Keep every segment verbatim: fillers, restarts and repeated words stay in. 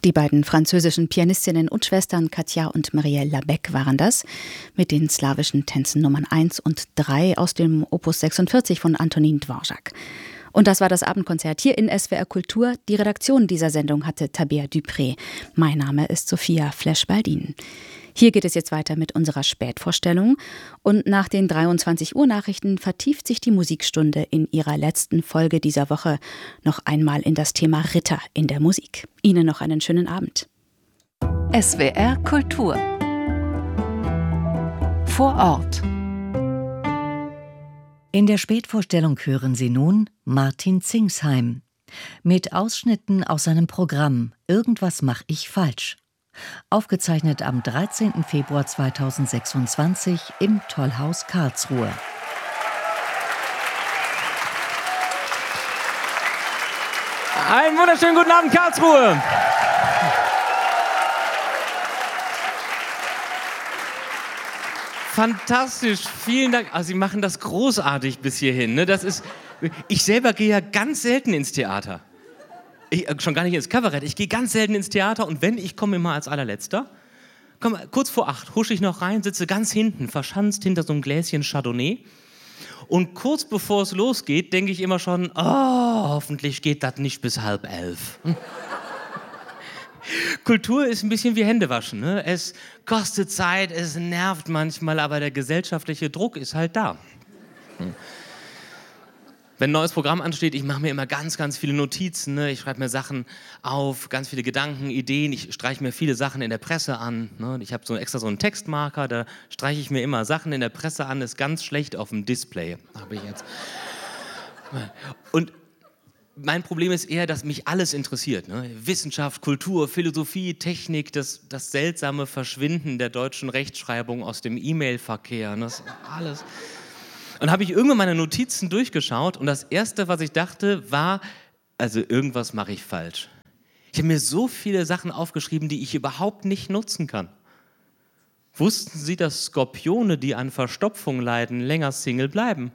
Die beiden französischen Pianistinnen und Schwestern Katja und Marielle Labec waren das, mit den slawischen Tänzen Nummern eins und drei aus dem Opus sechsundvierzig von Antonin Dvorak. Und das war das Abendkonzert hier in S W R Kultur. Die Redaktion dieser Sendung hatte Tabea Dupré. Mein Name ist Sophia Flesch-Baldin. Hier geht es jetzt weiter mit unserer Spätvorstellung. Und nach den dreiundzwanzig Uhr Nachrichten vertieft sich die Musikstunde in ihrer letzten Folge dieser Woche noch einmal in das Thema Ritter in der Musik. Ihnen noch einen schönen Abend. S W R Kultur vor Ort. In der Spätvorstellung hören Sie nun Martin Zingsheim mit Ausschnitten aus seinem Programm Irgendwas mach ich falsch. Aufgezeichnet am dreizehnten Februar zweitausendsechsundzwanzig im Tollhaus Karlsruhe. Einen wunderschönen guten Abend, Karlsruhe! Fantastisch, vielen Dank. Also Sie machen das großartig bis hierhin. Ne? Das ist, ich selber gehe ja ganz selten ins Theater. Ich, schon gar nicht ins Kabarett. Ich gehe ganz selten ins Theater und wenn, ich komme immer als allerletzter. Komm, kurz vor acht husche ich noch rein, sitze ganz hinten, verschanzt hinter so einem Gläschen Chardonnay. Und kurz bevor es losgeht, denke ich immer schon, oh, hoffentlich geht das nicht bis halb elf. Kultur ist ein bisschen wie Händewaschen. Ne? Es kostet Zeit, es nervt manchmal, aber der gesellschaftliche Druck ist halt da. Hm. Wenn ein neues Programm ansteht, ich mache mir immer ganz, ganz viele Notizen. Ne? Ich schreibe mir Sachen auf, ganz viele Gedanken, Ideen. Ich streiche mir viele Sachen in der Presse an. Ne? Ich habe so extra so einen Textmarker, da streiche ich mir immer Sachen in der Presse an. Ist ganz schlecht auf dem Display. Habe ich jetzt. Und mein Problem ist eher, dass mich alles interessiert. Ne? Wissenschaft, Kultur, Philosophie, Technik, das, das seltsame Verschwinden der deutschen Rechtschreibung aus dem E-Mail-Verkehr. Das alles. Und habe ich irgendwann meine Notizen durchgeschaut und das Erste, was ich dachte, war, also irgendwas mache ich falsch. Ich habe mir so viele Sachen aufgeschrieben, die ich überhaupt nicht nutzen kann. Wussten Sie, dass Skorpione, die an Verstopfung leiden, länger Single bleiben?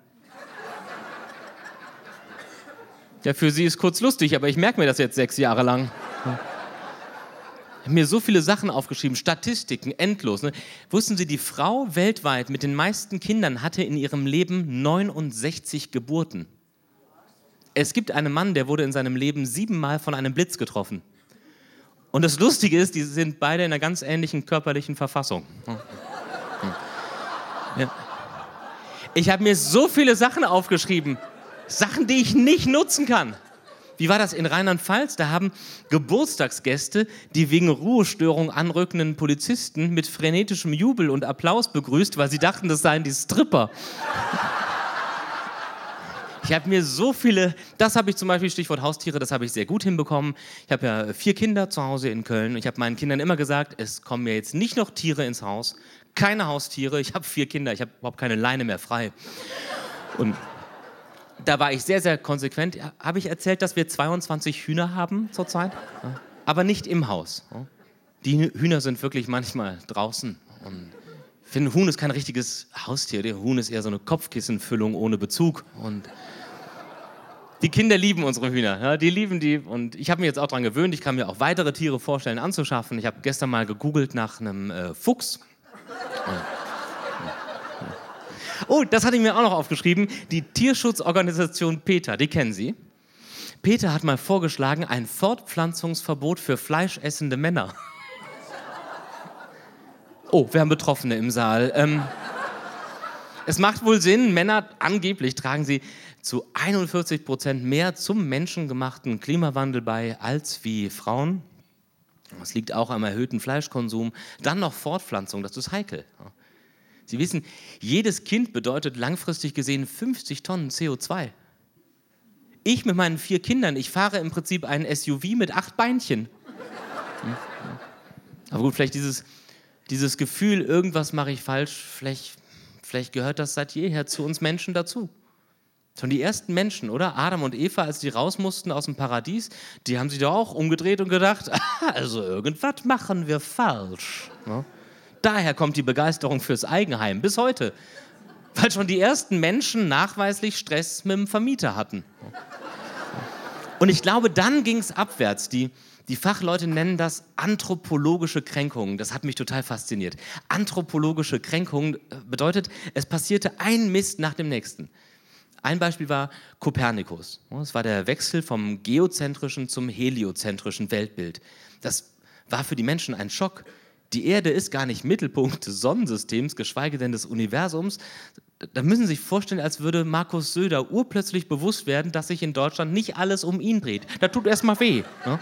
Ja, für Sie ist kurz lustig, aber ich merke mir das jetzt sechs Jahre lang. Ich habe mir so viele Sachen aufgeschrieben, Statistiken, endlos. Ne? Wussten Sie, die Frau weltweit mit den meisten Kindern hatte in ihrem Leben neunundsechzig Geburten. Es gibt einen Mann, der wurde in seinem Leben siebenmal von einem Blitz getroffen. Und das Lustige ist, die sind beide in einer ganz ähnlichen körperlichen Verfassung. Ja. Ich habe mir so viele Sachen aufgeschrieben. Sachen, die ich nicht nutzen kann. Wie war das in Rheinland-Pfalz? Da haben Geburtstagsgäste die wegen Ruhestörung anrückenden Polizisten mit frenetischem Jubel und Applaus begrüßt, weil sie dachten, das seien die Stripper. Ich habe mir so viele, das habe ich zum Beispiel, Stichwort Haustiere, das habe ich sehr gut hinbekommen. Ich habe ja vier Kinder zu Hause in Köln und ich habe meinen Kindern immer gesagt, es kommen mir jetzt nicht noch Tiere ins Haus, keine Haustiere, ich habe vier Kinder, ich habe überhaupt keine Leine mehr frei. Und da war ich sehr, sehr konsequent. Habe ich erzählt, dass wir zweiundzwanzig Hühner haben zurzeit? Aber nicht im Haus. Die Hühner sind wirklich manchmal draußen. Und ich finde, Huhn ist kein richtiges Haustier. Der Huhn ist eher so eine Kopfkissenfüllung ohne Bezug. Und die Kinder lieben unsere Hühner. Ja, die lieben die. Und ich habe mich jetzt auch daran gewöhnt. Ich kann mir auch weitere Tiere vorstellen, anzuschaffen. Ich habe gestern mal gegoogelt nach einem äh, Fuchs. Oh, das hatte ich mir auch noch aufgeschrieben. Die Tierschutzorganisation PETA, die kennen Sie. PETA hat mal vorgeschlagen, ein Fortpflanzungsverbot für fleischessende Männer. Oh, wir haben Betroffene im Saal. Ähm, es macht wohl Sinn, Männer, angeblich tragen sie zu einundvierzig Prozent mehr zum menschengemachten Klimawandel bei als wie Frauen. Das liegt auch am erhöhten Fleischkonsum. Dann noch Fortpflanzung, das ist heikel. Sie wissen, jedes Kind bedeutet langfristig gesehen fünfzig Tonnen C O zwei. Ich mit meinen vier Kindern, ich fahre im Prinzip einen S U V mit acht Beinchen. Aber gut, vielleicht dieses, dieses Gefühl, irgendwas mache ich falsch, vielleicht, vielleicht gehört das seit jeher zu uns Menschen dazu. Schon die ersten Menschen, oder? Adam und Eva, als die raus mussten aus dem Paradies, die haben sich doch auch umgedreht und gedacht, also irgendwas machen wir falsch. Ja? Daher kommt die Begeisterung fürs Eigenheim bis heute. Weil schon die ersten Menschen nachweislich Stress mit dem Vermieter hatten. Und ich glaube, dann ging es abwärts. Die, die Fachleute nennen das anthropologische Kränkungen. Das hat mich total fasziniert. Anthropologische Kränkungen bedeutet, es passierte ein Mist nach dem nächsten. Ein Beispiel war Kopernikus. Das war der Wechsel vom geozentrischen zum heliozentrischen Weltbild. Das war für die Menschen ein Schock. Die Erde ist gar nicht Mittelpunkt des Sonnensystems, geschweige denn des Universums. Da müssen Sie sich vorstellen, als würde Markus Söder urplötzlich bewusst werden, dass sich in Deutschland nicht alles um ihn dreht. Das tut erstmal weh. Ne?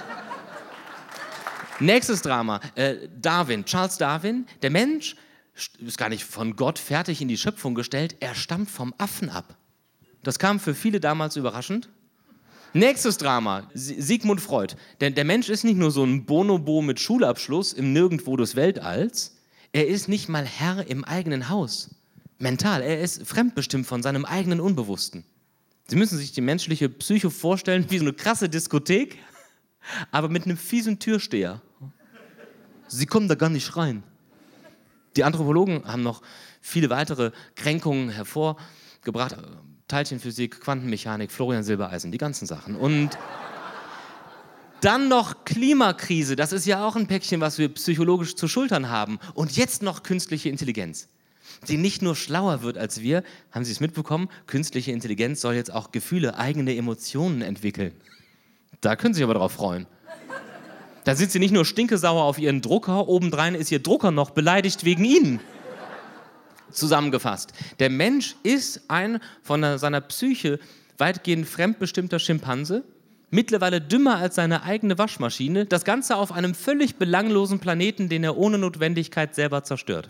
Nächstes Drama, äh, Darwin, Charles Darwin. Der Mensch ist gar nicht von Gott fertig in die Schöpfung gestellt, er stammt vom Affen ab. Das kam für viele damals überraschend. Nächstes Drama, Sigmund Freud. Denn der Mensch ist nicht nur so ein Bonobo mit Schulabschluss im Nirgendwo des Weltalls, er ist nicht mal Herr im eigenen Haus. Mental, er ist fremdbestimmt von seinem eigenen Unbewussten. Sie müssen sich die menschliche Psyche vorstellen wie so eine krasse Diskothek, aber mit einem fiesen Türsteher. Sie kommen da gar nicht rein. Die Anthropologen haben noch viele weitere Kränkungen hervorgebracht. Teilchenphysik, Quantenmechanik, Florian Silbereisen, die ganzen Sachen. Und dann noch Klimakrise, das ist ja auch ein Päckchen, was wir psychologisch zu schultern haben. Und jetzt noch künstliche Intelligenz, die nicht nur schlauer wird als wir, haben Sie es mitbekommen, künstliche Intelligenz soll jetzt auch Gefühle, eigene Emotionen entwickeln. Da können Sie sich aber drauf freuen. Da sind Sie nicht nur stinkesauer auf Ihren Drucker, obendrein ist Ihr Drucker noch beleidigt wegen Ihnen. Zusammengefasst, der Mensch ist ein von seiner Psyche weitgehend fremdbestimmter Schimpanse, mittlerweile dümmer als seine eigene Waschmaschine, das Ganze auf einem völlig belanglosen Planeten, den er ohne Notwendigkeit selber zerstört.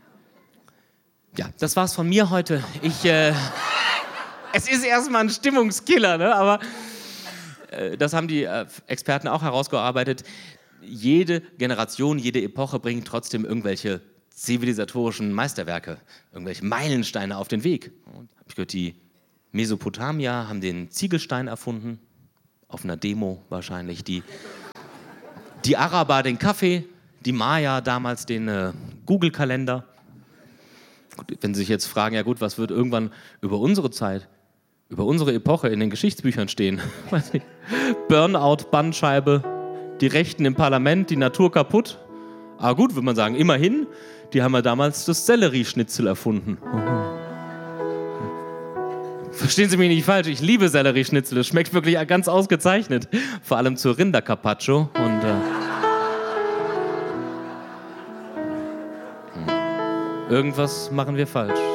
Ja, das war's von mir heute. Ich, äh, es ist erstmal ein Stimmungskiller, ne? Aber äh, das haben die äh, Experten auch herausgearbeitet. Jede Generation, jede Epoche bringt trotzdem irgendwelche zivilisatorischen Meisterwerke, irgendwelche Meilensteine auf den Weg. Und hab ich gehört, die Mesopotamier haben den Ziegelstein erfunden, auf einer Demo wahrscheinlich. Die, die Araber den Kaffee, die Maya damals den äh, Google-Kalender. Wenn Sie sich jetzt fragen, ja gut, was wird irgendwann über unsere Zeit, über unsere Epoche in den Geschichtsbüchern stehen? Weiß nicht. Burnout, Bandscheibe, die Rechten im Parlament, die Natur kaputt. Aber gut, würde man sagen, immerhin, die haben ja damals das Sellerieschnitzel erfunden. Verstehen Sie mich nicht falsch, ich liebe Sellerieschnitzel, es schmeckt wirklich ganz ausgezeichnet. Vor allem zur Rindercarpaccio. Und, äh, hm. Irgendwas machen wir falsch.